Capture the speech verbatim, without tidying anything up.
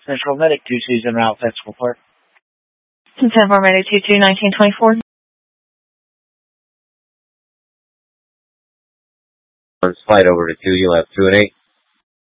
Central Medic two two's en route, Festival Park. ten four Medic two two, nineteen twenty-four. Flight over to two, you'll have two and eight.